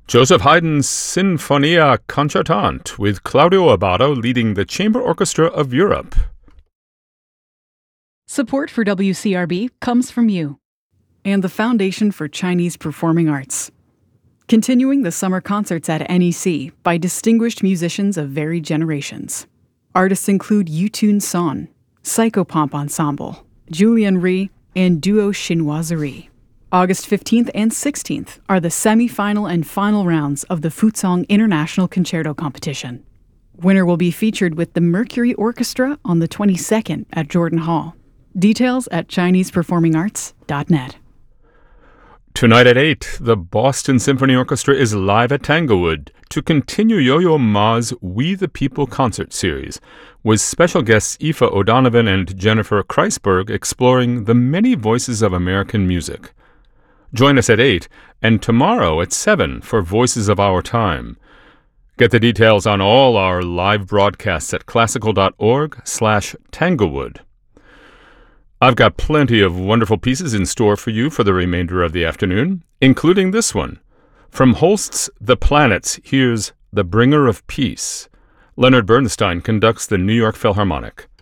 Joseph Haydn's Sinfonia Concertante, with Claudio Abbado leading the Chamber Orchestra of Europe. Support for WCRB comes from you and the Foundation for Chinese Performing Arts. Continuing the summer concerts at NEC by distinguished musicians of varied generations. Artists include Yutun Son, Psychopomp Ensemble, Julian Rhee, and Duo Chinoiserie. August 15th and 16th are the semi-final and final rounds of the Fuzhong International Concerto Competition. Winner will be featured with the Mercury Orchestra on the 22nd at Jordan Hall. Details at ChinesePerformingArts.net. Tonight at 8, the Boston Symphony Orchestra is live at Tanglewood to continue Yo-Yo Ma's We the People concert series, with special guests Aoife O'Donovan and Jennifer Kreisberg exploring the many voices of American music. Join us at 8 and tomorrow at 7 for Voices of Our Time. Get the details on all our live broadcasts at classical.org/Tanglewood. I've got plenty of wonderful pieces in store for you for the remainder of the afternoon, including this one. From Holst's The Planets, here's The Bringer of Peace. Leonard Bernstein conducts the New York Philharmonic.